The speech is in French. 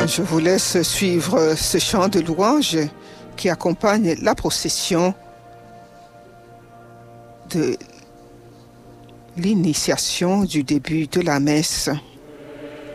Je vous laisse suivre ce chant de louange qui accompagne la procession de l'initiation du début de la messe.